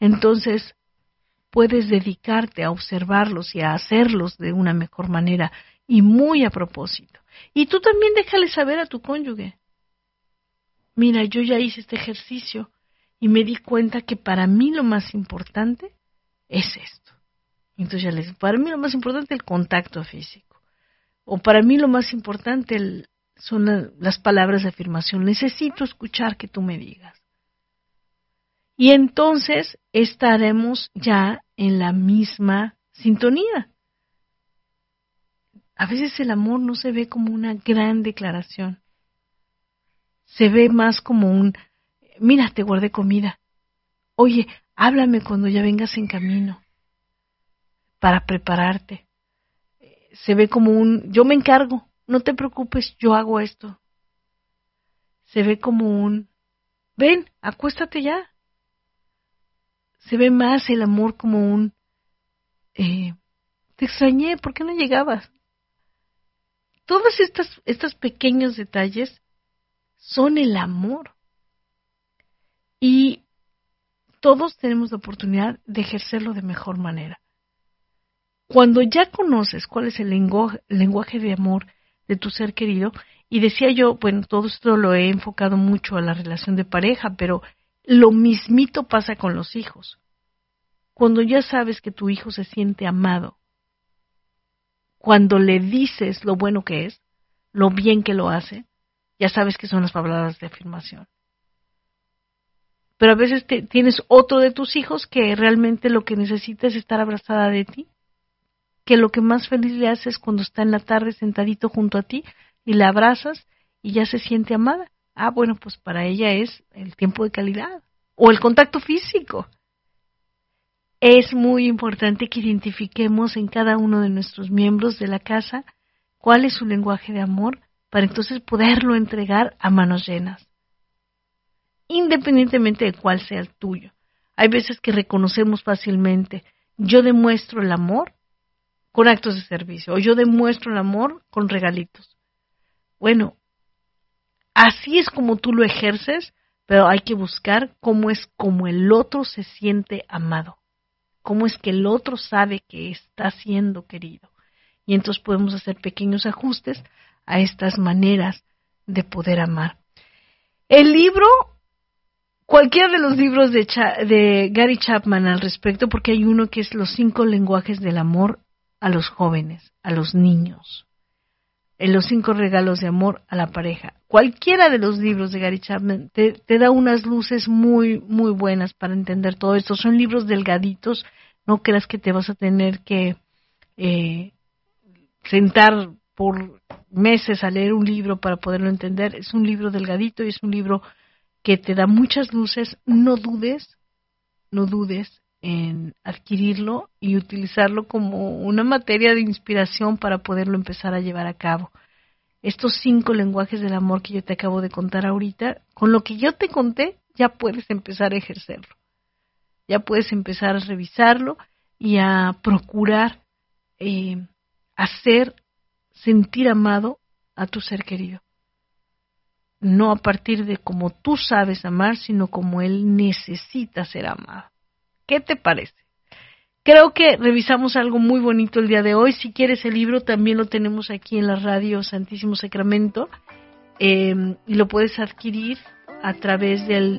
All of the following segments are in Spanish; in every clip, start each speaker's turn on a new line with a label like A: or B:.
A: entonces puedes dedicarte a observarlos y a hacerlos de una mejor manera y muy a propósito. Y tú también déjale saber a tu cónyuge, mira, yo ya hice este ejercicio y me di cuenta que para mí lo más importante es esto. Entonces ya les digo, para mí lo más importante es el contacto físico. O para mí lo más importante son las palabras de afirmación. Necesito escuchar que tú me digas. Y entonces estaremos ya en la misma sintonía. A veces el amor no se ve como una gran declaración. Se ve más como mira, te guardé comida. Oye, háblame cuando ya vengas en camino para prepararte. Se ve como yo me encargo, no te preocupes, yo hago esto. Se ve como ven, acuéstate ya. Se ve más el amor como te extrañé, ¿por qué no llegabas? Todos estos pequeños detalles son el amor. Y todos tenemos la oportunidad de ejercerlo de mejor manera. Cuando ya conoces cuál es el lenguaje de amor de tu ser querido, y decía yo, bueno, todo esto lo he enfocado mucho a la relación de pareja, pero lo mismito pasa con los hijos. Cuando ya sabes que tu hijo se siente amado, cuando le dices lo bueno que es, lo bien que lo hace, ya sabes que son las palabras de afirmación. Pero a veces tienes otro de tus hijos que realmente lo que necesita es estar abrazada de ti, que lo que más feliz le hace es cuando está en la tarde sentadito junto a ti y la abrazas y ya se siente amada. Ah, bueno, pues para ella es el tiempo de calidad o el contacto físico. Es muy importante que identifiquemos en cada uno de nuestros miembros de la casa cuál es su lenguaje de amor para entonces poderlo entregar a manos llenas, independientemente de cuál sea el tuyo. Hay veces que reconocemos fácilmente, yo demuestro el amor con actos de servicio, o yo demuestro el amor con regalitos. Bueno, así es como tú lo ejerces, pero hay que buscar cómo es como el otro se siente amado, cómo es que el otro sabe que está siendo querido. Y entonces podemos hacer pequeños ajustes a estas maneras de poder amar. El libro, cualquiera de los libros de Gary Chapman al respecto, porque hay uno que es Los 5 lenguajes del amor a los jóvenes, a los niños, los 5 regalos de amor a la pareja. Cualquiera de los libros de Gary Chapman te da unas luces muy, muy buenas para entender todo esto. Son libros delgaditos, no creas que te vas a tener que sentar por meses a leer un libro para poderlo entender. Es un libro delgadito y es un libro que te da muchas luces. No dudes en adquirirlo y utilizarlo como una materia de inspiración para poderlo empezar a llevar a cabo. Estos 5 lenguajes del amor que yo te acabo de contar ahorita, con lo que yo te conté, ya puedes empezar a ejercerlo. Ya puedes empezar a revisarlo y a procurar hacer sentir amado a tu ser querido. No a partir de cómo tú sabes amar, sino como él necesita ser amado. ¿Qué te parece? Creo que revisamos algo muy bonito el día de hoy. Si quieres el libro, también lo tenemos aquí en la radio Santísimo Sacramento. Y lo puedes adquirir a través del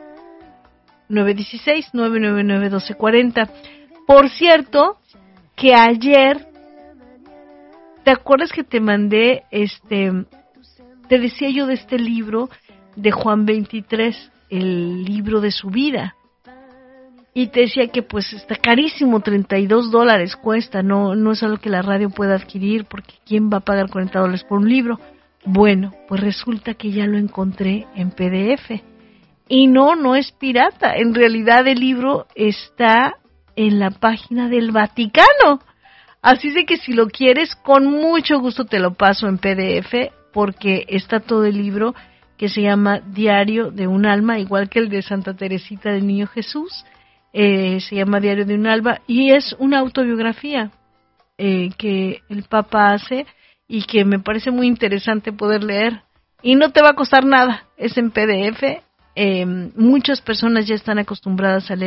A: 916-999-1240. Por cierto, que ayer, ¿te acuerdas que te mandé te decía yo de este libro de Juan 23, el libro de su vida? Y te decía que pues está carísimo, $32 cuesta, no es algo que la radio pueda adquirir, porque ¿quién va a pagar $40 por un libro? Bueno, pues resulta que ya lo encontré en PDF. Y no es pirata, en realidad el libro está en la página del Vaticano. Así de que si lo quieres, con mucho gusto te lo paso en PDF, porque está todo el libro que se llama Diario de un Alma, igual que el de Santa Teresita del Niño Jesús. Se llama Diario de un Alma y es una autobiografía que el Papa hace y que me parece muy interesante poder leer. Y no te va a costar nada, es en PDF. Muchas personas ya están acostumbradas a leer